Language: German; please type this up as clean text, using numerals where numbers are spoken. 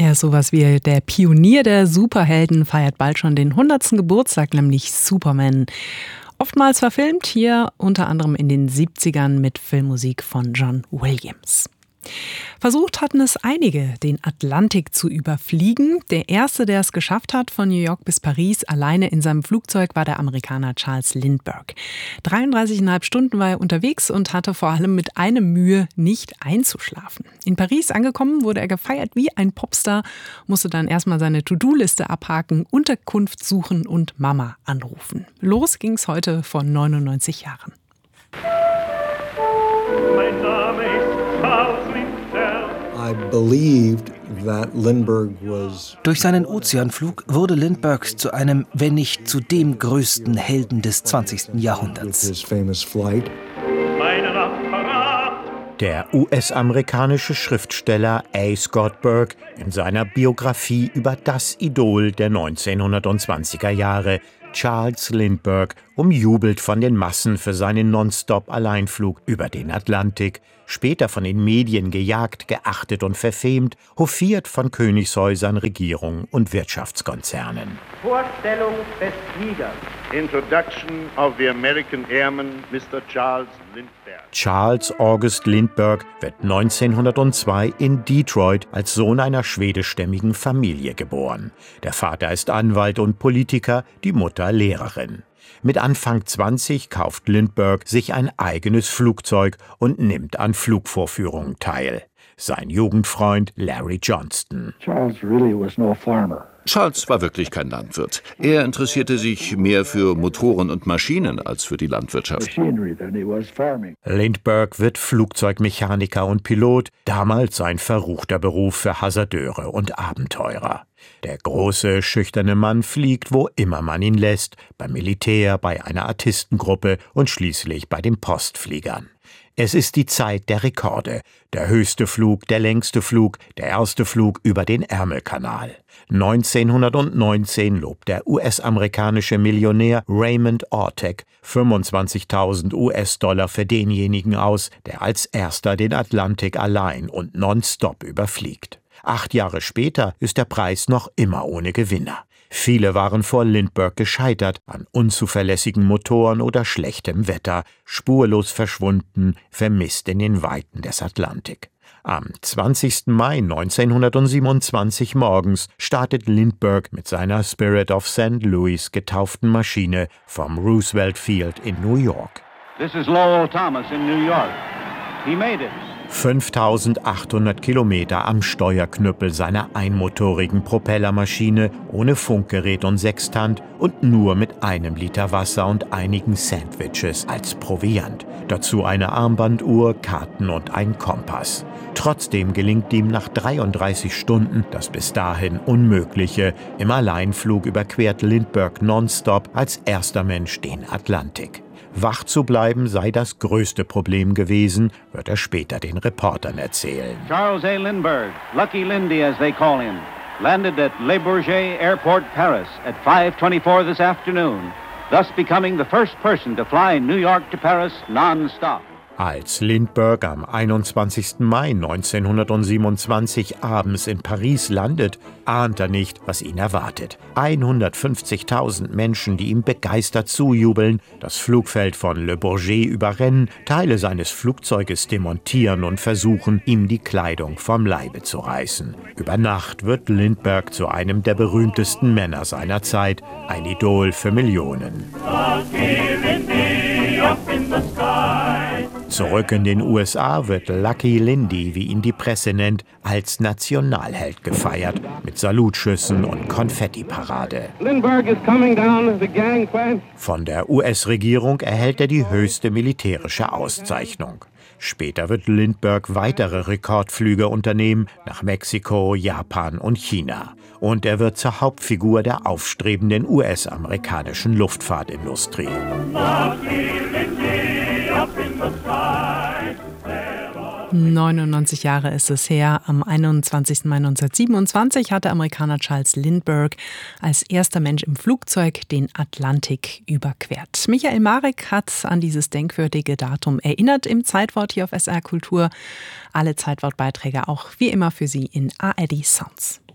Er ist sowas wie der Pionier der Superhelden, feiert bald schon den 100. Geburtstag, nämlich Superman. Oftmals verfilmt, hier unter anderem in den 70ern mit Filmmusik von John Williams. Versucht hatten es einige, den Atlantik zu überfliegen. Der erste, der es geschafft hat, von New York bis Paris alleine in seinem Flugzeug, war der Amerikaner Charles Lindbergh. 33,5 Stunden war er unterwegs und hatte vor allem mit einem Mühe, nicht einzuschlafen. In Paris angekommen, wurde er gefeiert wie ein Popstar, musste dann erstmal seine To-Do-Liste abhaken, Unterkunft suchen und Mama anrufen. Los ging's heute vor 99 Jahren. Mein Name ist Charles Lindbergh. Durch seinen Ozeanflug wurde Lindbergh zu einem, wenn nicht zu dem größten Helden des 20. Jahrhunderts. Der US-amerikanische Schriftsteller A. Scott Burke in seiner Biografie über das Idol der 1920er Jahre, Charles Lindbergh, umjubelt von den Massen für seinen Nonstop-Alleinflug über den Atlantik, später von den Medien gejagt, geachtet und verfemt, hofiert von Königshäusern, Regierungen und Wirtschaftskonzernen. Vorstellung des Fliegers. Introduction of the American Airman, Mr. Charles Lindbergh. Charles August Lindbergh wird 1902 in Detroit als Sohn einer schwedischstämmigen Familie geboren. Der Vater ist Anwalt und Politiker, die Mutter Lehrerin. Mit Anfang 20 kauft Lindbergh sich ein eigenes Flugzeug und nimmt an Flugvorführungen teil. Sein Jugendfreund Larry Johnston. Charles war wirklich kein Landwirt. Er interessierte sich mehr für Motoren und Maschinen als für die Landwirtschaft. Lindbergh wird Flugzeugmechaniker und Pilot, damals ein verruchter Beruf für Hasardeure und Abenteurer. Der große, schüchterne Mann fliegt, wo immer man ihn lässt, beim Militär, bei einer Artistengruppe und schließlich bei den Postfliegern. Es ist die Zeit der Rekorde. Der höchste Flug, der längste Flug, der erste Flug über den Ärmelkanal. 1919 lobt der US-amerikanische Millionär Raymond Ortec 25.000 US-Dollar für denjenigen aus, der als erster den Atlantik allein und nonstop überfliegt. 8 Jahre später ist der Preis noch immer ohne Gewinner. Viele waren vor Lindbergh gescheitert an unzuverlässigen Motoren oder schlechtem Wetter, spurlos verschwunden, vermisst in den Weiten des Atlantik. Am 20. Mai 1927 morgens startet Lindbergh mit seiner Spirit of St. Louis getauften Maschine vom Roosevelt Field in New York. This is Lowell Thomas in New York. He made it. 5.800 Kilometer am Steuerknüppel seiner einmotorigen Propellermaschine, ohne Funkgerät und Sextant und nur mit 1 Liter Wasser und einigen Sandwiches als Proviant. Dazu eine Armbanduhr, Karten und ein Kompass. Trotzdem gelingt ihm nach 33 Stunden das bis dahin Unmögliche. Im Alleinflug überquert Lindbergh nonstop als erster Mensch den Atlantik. Wach zu bleiben sei das größte Problem gewesen, wird er später den Reportern erzählen. Charles A. Lindbergh, Lucky Lindy as they call him, landed at Le Bourget Airport, Paris at 5:24 this afternoon, thus becoming the first person to fly New York to Paris non-stop. Als Lindbergh am 21. Mai 1927 abends in Paris landet, ahnt er nicht, was ihn erwartet. 150.000 Menschen, die ihm begeistert zujubeln, das Flugfeld von Le Bourget überrennen, Teile seines Flugzeuges demontieren und versuchen, ihm die Kleidung vom Leibe zu reißen. Über Nacht wird Lindbergh zu einem der berühmtesten Männer seiner Zeit, ein Idol für Millionen. Zurück in den USA wird Lucky Lindy, wie ihn die Presse nennt, als Nationalheld gefeiert, mit Salutschüssen und Konfettiparade. Von der US-Regierung erhält er die höchste militärische Auszeichnung. Später wird Lindbergh weitere Rekordflüge unternehmen nach Mexiko, Japan und China. Und er wird zur Hauptfigur der aufstrebenden US-amerikanischen Luftfahrtindustrie. 99 Jahre ist es her. Am 21. Mai 1927 hat der Amerikaner Charles Lindbergh als erster Mensch im Flugzeug den Atlantik überquert. Michael Marek hat an dieses denkwürdige Datum erinnert im Zeitwort hier auf SR Kultur. Alle Zeitwortbeiträge auch wie immer für Sie in ARD Sounds.